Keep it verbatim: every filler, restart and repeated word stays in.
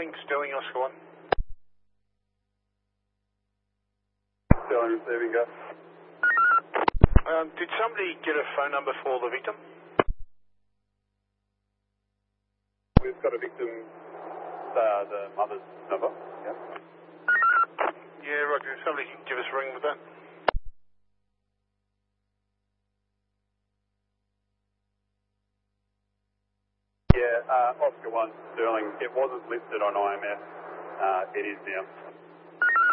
Sterling, Sterling, Oscar one. Sterling receiving, go. Um, did somebody get a phone number for the victim? We've got a victim, uh, the mother's number, yeah. Yeah, Roger, if somebody can give us a ring with that. Yeah, uh, Oscar one, Sterling. It wasn't listed on I M F. Uh, it is now.